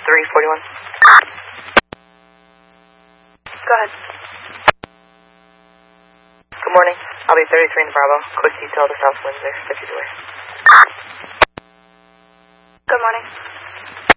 341. Go ahead. Good morning. I'll be 33 in Bravo. Quick detail to South Windsor, 50 door. Good morning.